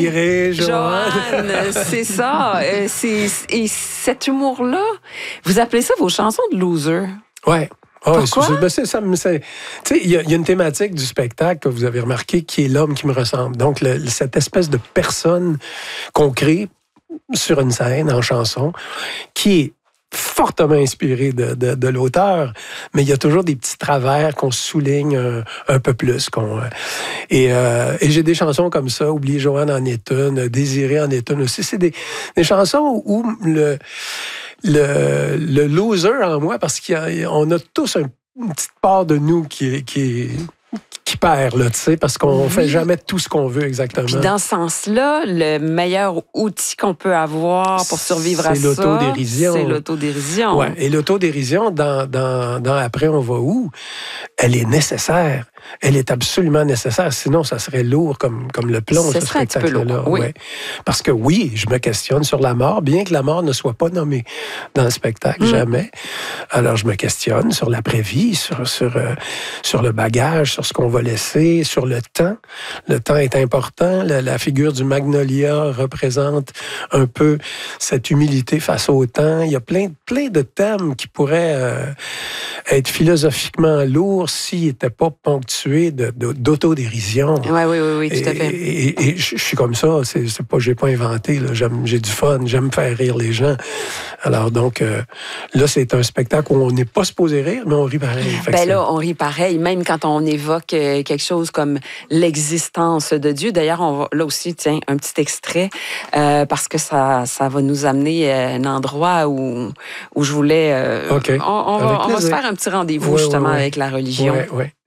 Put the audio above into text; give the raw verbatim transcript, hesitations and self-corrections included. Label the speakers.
Speaker 1: désirer, Joanne.
Speaker 2: Joanne, c'est ça. Euh, c'est, et cet humour-là, vous appelez ça vos chansons de loser.
Speaker 1: Ouais. Oh,
Speaker 2: Pourquoi?
Speaker 1: C'est, ben c'est, ça, c'est, tu sais, il y, y a une thématique du spectacle que vous avez remarqué qui est l'homme qui me ressemble. Donc, le, cette espèce de personne qu'on crée sur une scène, en chanson, qui est fortement inspiré de, de, de l'auteur, mais il y a toujours des petits travers qu'on souligne un, un peu plus. Qu'on, et, euh, et j'ai des chansons comme ça, Oublier Joanne en est une, Désirer en est une aussi. C'est des, des chansons où le, le, le loser en moi, parce qu'on a, a tous un, une petite part de nous qui, qui, qui perd, là, tu sais, parce qu'on
Speaker 2: oui.
Speaker 1: fait jamais tout ce qu'on veut exactement.
Speaker 2: Puis dans ce sens-là, le meilleur outil qu'on peut avoir pour survivre à ça,
Speaker 1: c'est l'autodérision.
Speaker 2: C'est l'autodérision.
Speaker 1: Ouais. Et l'autodérision, dans, dans, dans Après, on va où? Elle est nécessaire. Elle est absolument nécessaire. Sinon, ça serait lourd comme, comme le plomb,
Speaker 2: ce,
Speaker 1: ce
Speaker 2: serait un petit peu lourd, oui.
Speaker 1: Ouais. Parce que oui, je me questionne sur la mort, bien que la mort ne soit pas nommée dans le spectacle, mm. jamais. Alors, je me questionne sur l'après-vie, sur, sur, euh, sur le bagage, sur ce qu'on va laisser, sur le temps. Le temps est important. La, la figure du Magnolia représente un peu cette humilité face au temps. Il y a plein, plein de thèmes qui pourraient euh, être philosophiquement lourds s'ils n'étaient pas ponctués de, de, d'autodérision.
Speaker 2: Oui, oui, oui, oui, tout à fait.
Speaker 1: Et, et, et je suis comme ça. C'est, c'est pas, j'ai pas inventé. Là. J'aime, j'ai du fun. J'aime faire rire les gens. Alors donc, euh, là, c'est un spectacle où on n'est pas supposé rire, mais on rit pareil. Fait
Speaker 2: ben là, on rit pareil, même quand on évoque euh, quelque chose comme l'existence de Dieu. D'ailleurs, on va, là aussi, tiens, un petit extrait, euh, parce que ça, ça va nous amener à un endroit où, où je voulais... Euh,
Speaker 1: OK.
Speaker 2: On, on, va, on va se faire un petit rendez-vous,
Speaker 1: ouais,
Speaker 2: justement,
Speaker 1: ouais, ouais.
Speaker 2: avec la religion.
Speaker 1: Ouais, ouais.